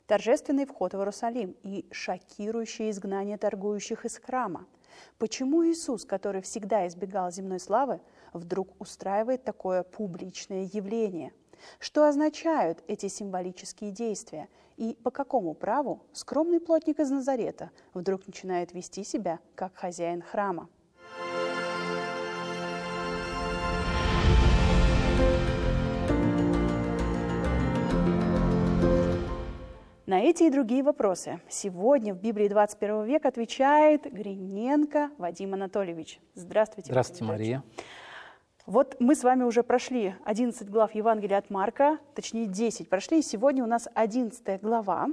торжественный вход в Иерусалим и шокирующее изгнание торгующих из храма. Почему Иисус, который всегда избегал земной славы, вдруг устраивает такое публичное явление? Что означают эти символические действия? И по какому праву скромный плотник из Назарета вдруг начинает вести себя как хозяин храма? На эти и другие вопросы сегодня в Библии 21 века отвечает Гриненко Вадим Анатольевич. Здравствуйте. Здравствуйте, Мария. Вот мы с вами уже прошли 11 глав Евангелия от Марка, точнее 10 прошли, и сегодня у нас 11 глава.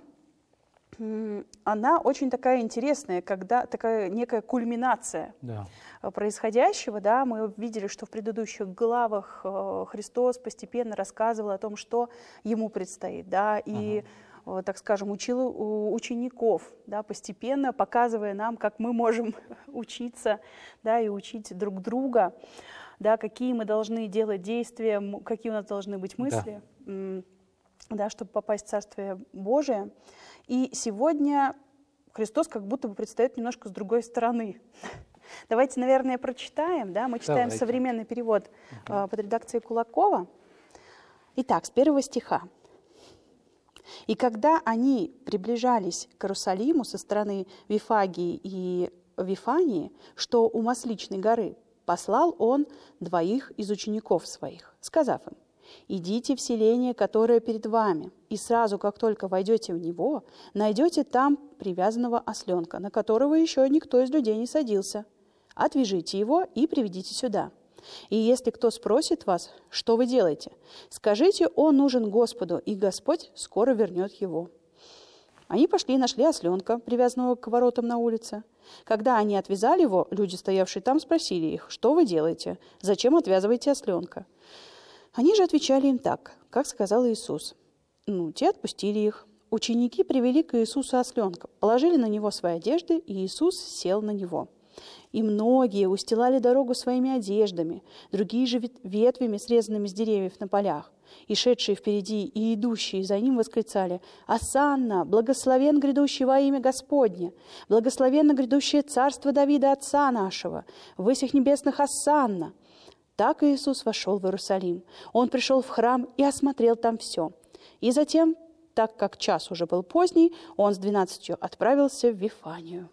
Она очень такая интересная, когда такая некая кульминация происходящего. Да? Мы видели, что в предыдущих главах Христос постепенно рассказывал о том, что Ему предстоит, да, и так скажем, учил учеников, да, постепенно показывая нам, как мы можем учиться, да, и учить друг друга, да, какие мы должны делать действия, какие у нас должны быть мысли, да, чтобы попасть в Царствие Божие. И сегодня Христос как будто бы предстает немножко с другой стороны. Давайте, наверное, прочитаем. Да? Мы читаем современный перевод под редакцией Кулакова. Итак, с 1 стиха. «И когда они приближались к Иерусалиму со стороны Вифагии и Вифании, что у Масличной горы, послал он 2 из учеников своих, сказав им: идите в селение, которое перед вами, и сразу, как только войдете в него, найдете там привязанного осленка, на которого еще никто из людей не садился. Отвяжите его и приведите сюда. И если кто спросит вас, что вы делаете, скажите: он нужен Господу, и Господь скоро вернет его». Они пошли и нашли осленка, привязанного к воротам на улице. Когда они отвязали его, люди, стоявшие там, спросили их: что вы делаете? Зачем отвязываете осленка? Они же отвечали им так, как сказал Иисус. Те отпустили их. Ученики привели к Иисусу осленка, положили на него свои одежды, и Иисус сел на него. И многие устилали дорогу своими одеждами, другие же ветвями, срезанными с деревьев на полях. И шедшие впереди, и идущие за ним восклицали: «Осанна! Благословен грядущий во имя Господне! Благословенно грядущее царство Давида, отца нашего! Высь небесных Осанна!» Так Иисус вошел в Иерусалим. Он пришел в храм и осмотрел там все. И затем, так как час уже был поздний, он с 12 отправился в Вифанию.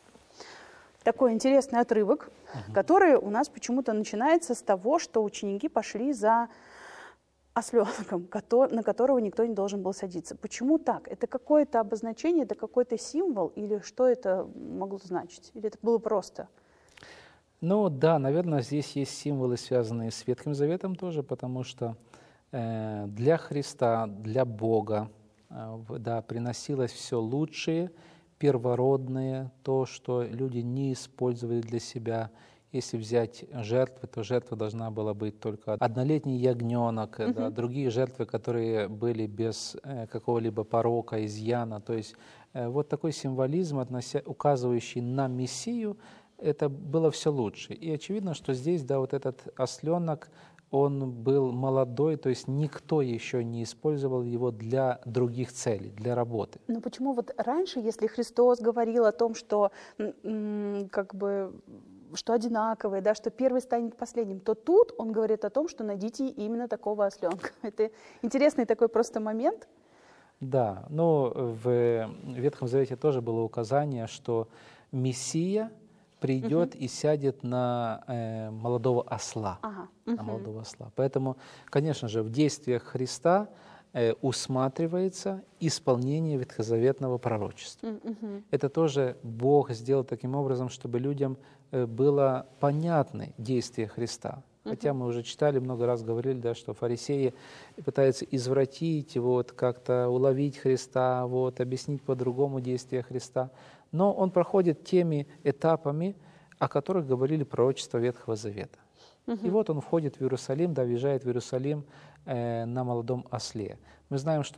Такой интересный отрывок, который у нас почему-то начинается с того, что ученики пошли за осленком, на которого никто не должен был садиться. Почему так? Это какое-то обозначение, это какой-то символ, или что это могло значить? Или это было просто? Ну да, наверное, здесь есть символы, связанные с Ветхим Заветом тоже, потому что для Христа, для Бога, да, приносилось все лучшее, первородное, то, что люди не использовали для себя. Если взять жертвы, то жертва должна была быть только однолетний ягненок, да, другие жертвы, которые были без какого-либо порока, изъяна. То есть вот такой символизм, указывающий на Мессию, это было все лучше. И очевидно, что здесь, да, вот этот осленок, он был молодой, то есть никто еще не использовал его для других целей, для работы. Но почему вот раньше, если Христос говорил о том, что как бы что одинаковые, да, что первый станет последним, то тут он говорит о том, что найдите именно такого осленка. Это интересный такой просто момент. Да, но в Ветхом Завете тоже было указание, что Мессия придет и сядет на молодого осла. На молодого осла. Поэтому, конечно же, в действиях Христа усматривается исполнение ветхозаветного пророчества. Это тоже Бог сделал таким образом, чтобы людям было понятны действия Христа. Хотя мы уже читали, много раз говорили, да, что фарисеи пытаются извратить, вот, как-то уловить Христа, вот, объяснить по-другому действия Христа. Но он проходит теми этапами, о которых говорили пророчества Ветхого Завета. И вот он входит в Иерусалим, да, въезжает в Иерусалим на молодом осле. Мы знаем, что